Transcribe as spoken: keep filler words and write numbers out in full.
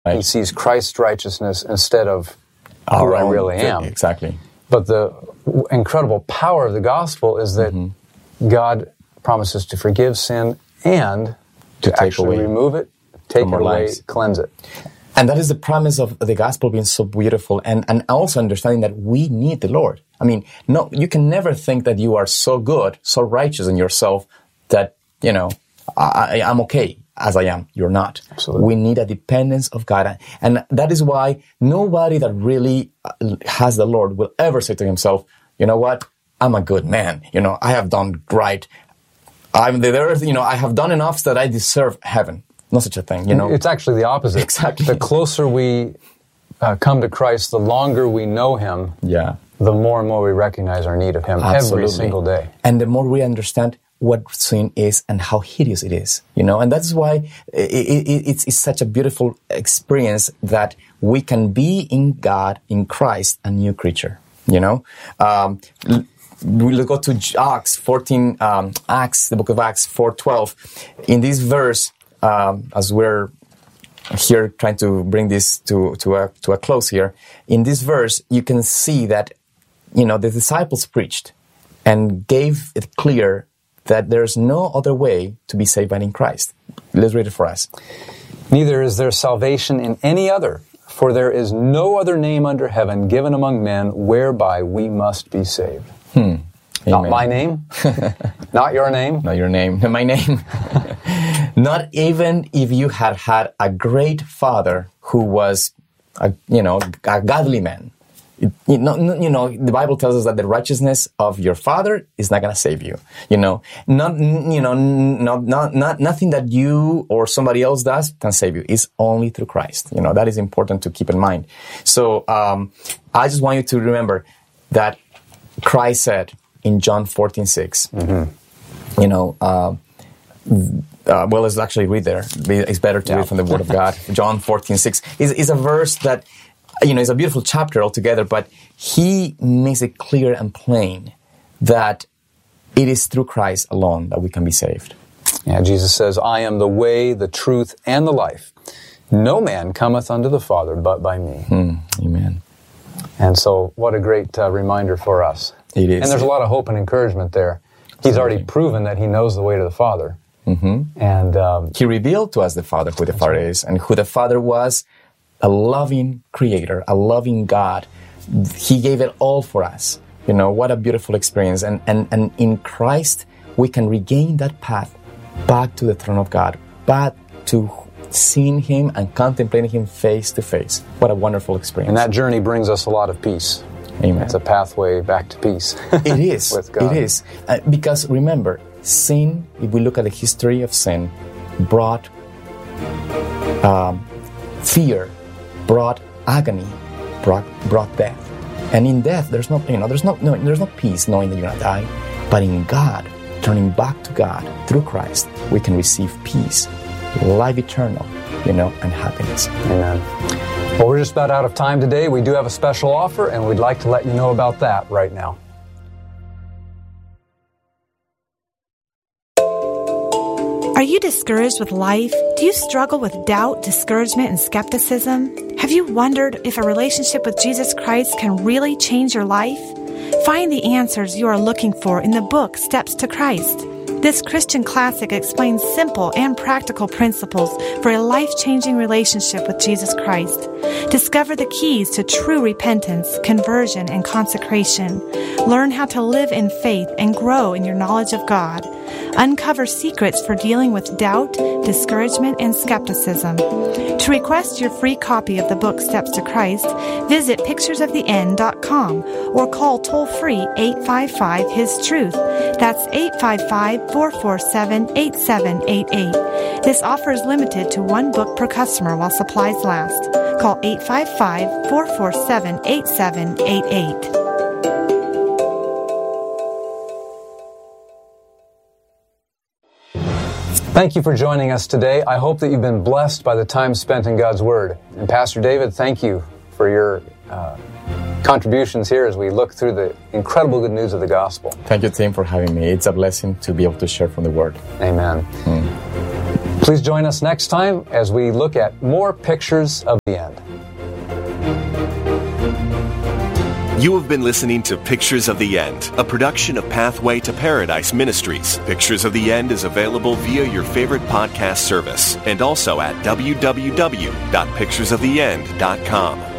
Right. He sees Christ's righteousness instead of Our who I own really thing. am. Exactly. But the incredible power of the gospel is that mm-hmm. God promises to forgive sin and to, to actually away remove it, take it away, lives. Cleanse it. And that is the promise of the gospel being so beautiful, and, and also understanding that we need the Lord. I mean, no, you can never think that you are so good, so righteous in yourself that, you know, I, I'm okay as I am. You're not. Absolutely. We need a dependence of God. And that is why nobody that really has the Lord will ever say to himself, you know what, I'm a good man. You know, I have done right. I'm there, you know, I have done enough that I deserve heaven. No such a thing, you know. It's actually the opposite. Exactly. The closer we uh, come to Christ, the longer we know Him, yeah. the more and more we recognize our need of Him. Absolutely. Every single day. And the more we understand what sin is and how hideous it is, you know. And that's why it, it, it's, it's such a beautiful experience that we can be in God, in Christ, a new creature, you know. Um, we'll go to Acts fourteen, um, Acts, the book of Acts four twelve. In this verse, Um, as we're here trying to bring this to, to a, to a close here, in this verse, you can see that, you know, the disciples preached and gave it clear that there's no other way to be saved but in Christ. Let's read it for us. Neither is there salvation in any other, for there is no other name under heaven given among men whereby we must be saved. Hmm. Not my name, not your name. Not your name, my name. Not even if you had had a great father who was, a, you know, a godly man. It, you, know, you know, the Bible tells us that the righteousness of your father is not going to save you. You know, not, you know, not, not, not, nothing that you or somebody else does can save you. It's only through Christ. You know, that is important to keep in mind. So, um, I just want you to remember that Christ said in John fourteen six, mm-hmm. you know, uh, uh, well, let's actually read there. It's better to yeah. read from the Word of God. John fourteen six is, is a verse that, you know, it's a beautiful chapter altogether, but he makes it clear and plain that it is through Christ alone that we can be saved. Yeah, Jesus says, I am the way, the truth, and the life. No man cometh unto the Father but by me. Hmm. Amen. And so, what a great uh, reminder for us. It is. And there's a lot of hope and encouragement there. He's Absolutely. Already proven that he knows the way to the Father. Mm-hmm. And um, he revealed to us the Father, who the Father right. is, and who the Father was, a loving Creator, a loving God. He gave it all for us. You know, what a beautiful experience. And, and, and in Christ, we can regain that path back to the throne of God, back to seeing Him and contemplating Him face to face. What a wonderful experience. And that journey brings us a lot of peace. Amen. It's a pathway back to peace. It is. With God. It is. Uh, because remember, sin, if we look at the history of sin, brought um, fear, brought agony, brought brought death. And in death, there's no, you know, there's no, no, there's no peace knowing that you're gonna die. But in God, turning back to God through Christ, we can receive peace, life eternal, you know, and happiness. Amen. Well, we're just about out of time today. We do have a special offer, and we'd like to let you know about that right now. Are you discouraged with life? Do you struggle with doubt, discouragement, and skepticism? Have you wondered if a relationship with Jesus Christ can really change your life? Find the answers you are looking for in the book Steps to Christ. This Christian classic explains simple and practical principles for a life-changing relationship with Jesus Christ. Discover the keys to true repentance, conversion, and consecration. Learn how to live in faith and grow in your knowledge of God. Uncover secrets for dealing with doubt, discouragement, and skepticism. To request your free copy of the book Steps to Christ, visit pictures of the end dot com or call toll-free eight five five, H I S Truth. That's eight five five, four four seven, eight seven eight eight. This offer is limited to one book per customer while supplies last. Call eight five five, four four seven, eight seven eight eight. Thank you for joining us today. I hope that you've been blessed by the time spent in God's Word. And Pastor David, thank you for your uh, contributions here as we look through the incredible good news of the gospel. Thank you, Tim, for having me. It's a blessing to be able to share from the Word. Amen. Mm. Please join us next time as we look at more pictures of the end. You have been listening to Pictures of the End, a production of Pathway to Paradise Ministries. Pictures of the End is available via your favorite podcast service and also at w w w dot pictures of the end dot com.